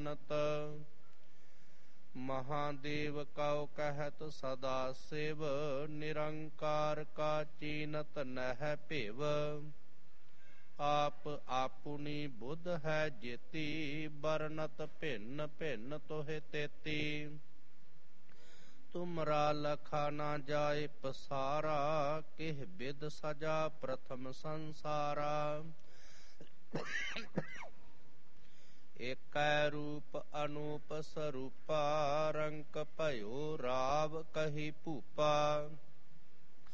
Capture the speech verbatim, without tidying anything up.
ਜਾਨਤ। महादेव कौ कहत सदा शिव, निरंकार का चीनत नह भिव। आप आपुनी बुध है जेती, बरनत भिन्न भिन्न तोहे तेती। तुमरा लखा ना जाए पसारा, किह बिद सजा प्रथम संसारा। एकै रूप अनूप स्वरूपा, रंक भयो राव कही भूपा।